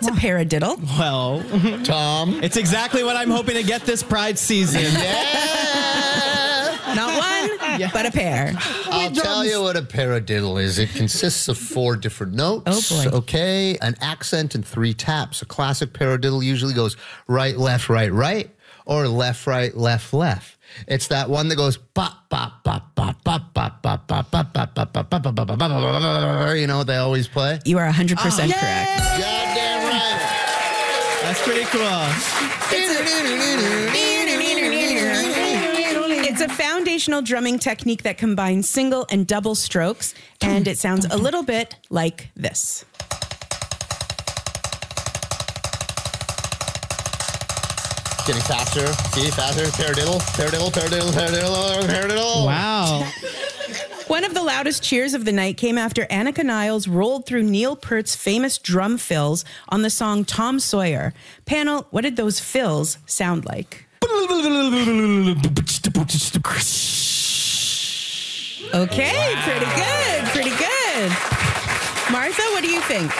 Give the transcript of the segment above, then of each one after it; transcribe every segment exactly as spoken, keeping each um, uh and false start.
What's a paradiddle? Well, Tom. It's exactly what I'm hoping to get this Pride season. Yeah. Not one, yeah. but a pair. I'll tell you what a paradiddle is. It consists of four different notes. Oh, boy. Okay. An accent and three taps. A classic paradiddle usually goes right, left, right, right, or left, right, left, left. It's that one that goes bop, bop, bop, bop, bop, bop, bop, bop, bop, bop, bop, bop, bop, bop, bop, bop. You know what they always play? You are one hundred percent correct. Goddamn right. That's pretty cool. It's a foundational drumming technique that combines single and double strokes, and it sounds a little bit like this. Getting faster. See, faster. Paradiddle, paradiddle, paradiddle, paradiddle, paradiddle. Wow. One of the loudest cheers of the night came after Annika Niles rolled through Neil Peart's famous drum fills on the song Tom Sawyer. Panel, what did those fills sound like? Okay, pretty good, pretty good. Martha, what do you think?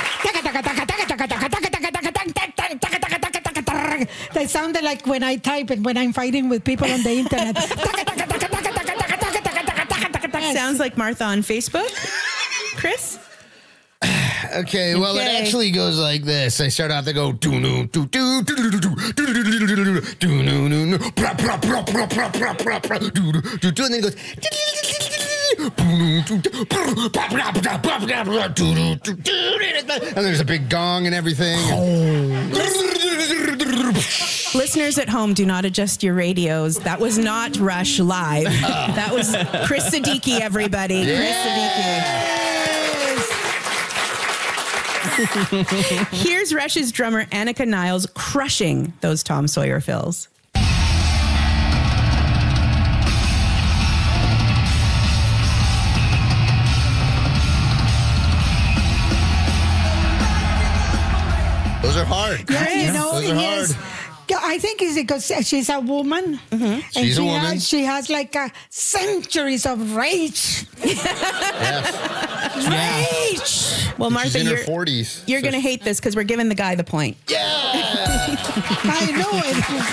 They sounded like when I type and when I'm fighting with people on the internet. Sounds like Martha on Facebook. Chris? Okay, well, it Okay. actually goes like this. I start out to go do no do do do do do do do no no no pra pra pra pra pra pra pra pra do do do, and then it goes. And there's a big gong and everything. Listeners at home, do not adjust your radios. That was not Rush live. That was Chris Siddiqui, everybody. Chris Siddiqui. Here's Rush's drummer, Annika Niles, crushing those Tom Sawyer fills. Those are hard. Yeah, you know, Those are yes. hard. I think it's because she's a woman. Mm-hmm. And She's she a woman. Has, she has like a centuries of rage. Yes. Rage. Well, Martha, She's in her you're, forties. you're so going to hate this because we're giving the guy the point. Yeah. I know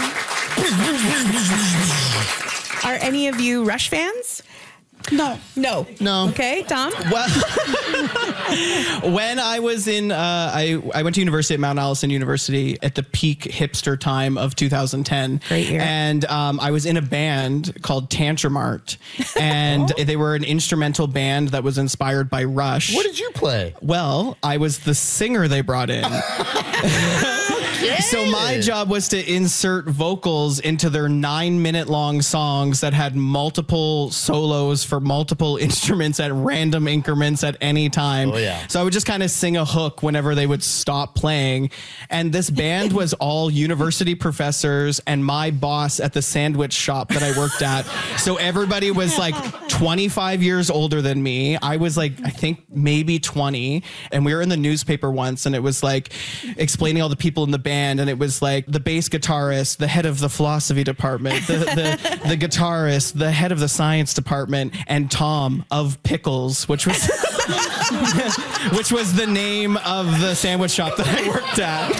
it. Are any of you Rush fans? No. No. No. Okay, Tom? Well, when I was in, uh, I, I went to university at Mount Allison University at the peak hipster time of two thousand ten. Great year. And um, I was in a band called Tantrum Art. And they were an instrumental band that was inspired by Rush. What did you play? Well, I was the singer they brought in. So my job was to insert vocals into their nine minute long songs that had multiple solos for multiple instruments at random increments at any time. Oh, yeah. So I would just kind of sing a hook whenever they would stop playing. And this band was all university professors and my boss at the sandwich shop that I worked at. So everybody was like twenty-five years older than me. I was like, I think maybe twenty. And we were in the newspaper once and it was like explaining all the people in the band. And it was like the bass guitarist, the head of the philosophy department, the, the, the guitarist, the head of the science department, and Tom of Pickles, which was which was the name of the sandwich shop that I worked at.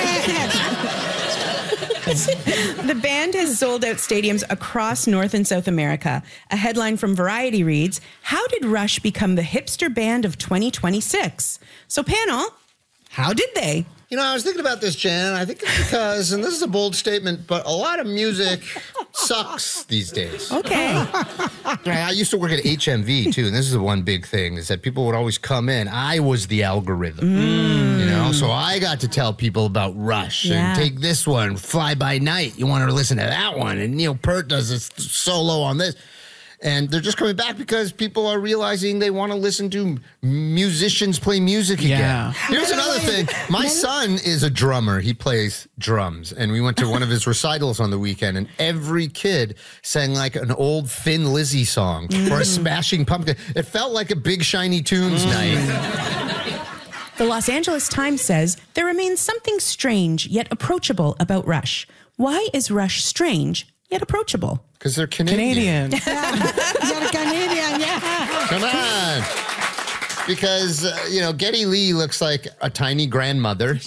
The band has sold out stadiums across North and South America. A headline from Variety reads, "How did Rush become the hipster band of twenty twenty-six?" So panel, how did they? You know, I was thinking about this, Jan, and I think it's because, and this is a bold statement, but a lot of music sucks these days. Okay. I used to work at H M V, too, and this is the one big thing, is that people would always come in. I was the algorithm, mm. you know, so I got to tell people about Rush, Yeah. and take this one, Fly By Night. You want to listen to that one, and Neil Peart does this solo on this. And they're just coming back because people are realizing they want to listen to musicians play music again. Yeah. Here's another thing. My son is a drummer. He plays drums. And we went to one of his recitals on the weekend, and every kid sang like an old Thin Lizzy song mm. or a Smashing Pumpkin. It felt like a Big Shiny Tunes mm. night. The Los Angeles Times says there remains something strange yet approachable about Rush. Why is Rush strange yet approachable? Because they're Canadian. Canadian. You're Canadian, yeah. Come on. Because, uh, you know, Geddy Lee looks like a tiny grandmother.